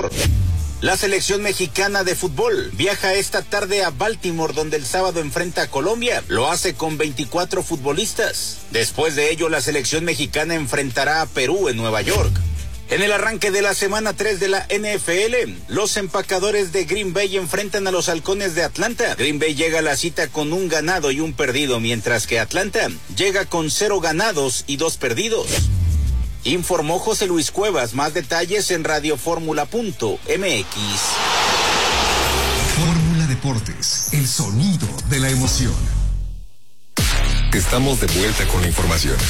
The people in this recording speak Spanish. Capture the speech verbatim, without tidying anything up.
Mayor. La selección mexicana de fútbol viaja esta tarde a Baltimore, donde el sábado enfrenta a Colombia. Lo hace con veinticuatro futbolistas. Después de ello, la selección mexicana enfrentará a Perú en Nueva York. En el arranque de la semana tres de la N F L, los empacadores de Green Bay enfrentan a los halcones de Atlanta. Green Bay llega a la cita con un ganado y un perdido, mientras que Atlanta llega con cero ganados y dos perdidos. Informó José Luis Cuevas. Más detalles en radioformula punto m x. Fórmula Deportes, el sonido de la emoción. Estamos de vuelta con la información.